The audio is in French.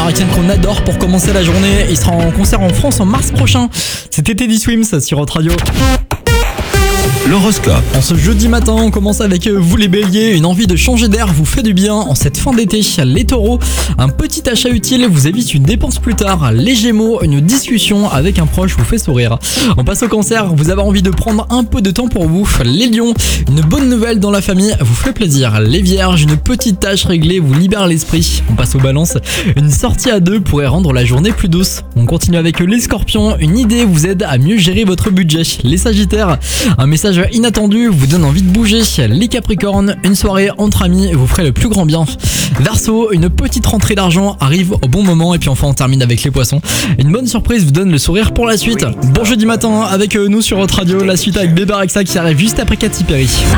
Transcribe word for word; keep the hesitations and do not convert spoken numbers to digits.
américaine qu'on adore pour commencer la journée. Il sera en concert en France en mars prochain. C'était Teddy Swims sur Hot Radio. L'horoscope. En ce jeudi matin, on commence avec vous les béliers. Une envie de changer d'air vous fait du bien en cette fin d'été. Les taureaux, un petit achat utile vous évite une dépense plus tard. Les gémeaux, une discussion avec un proche vous fait sourire. On passe au cancer, vous avez envie de prendre un peu de temps pour vous. Les lions, une bonne nouvelle dans la famille vous fait plaisir. Les vierges, une petite tâche réglée vous libère l'esprit. On passe aux balances, une sortie à deux pourrait rendre la journée plus douce. On continue avec les scorpions, une idée vous aide à mieux gérer votre budget. Les sagittaires, un message inattendu vous donne envie de bouger. Les capricornes, une soirée entre amis vous ferait le plus grand bien. Verseau, une petite rentrée d'argent arrive au bon moment. Et puis enfin on termine avec les poissons, une bonne surprise vous donne le sourire pour la suite. Bon jeudi matin avec nous sur Hot Radio, la suite avec Bébé Rexha qui arrive juste après Katy Perry.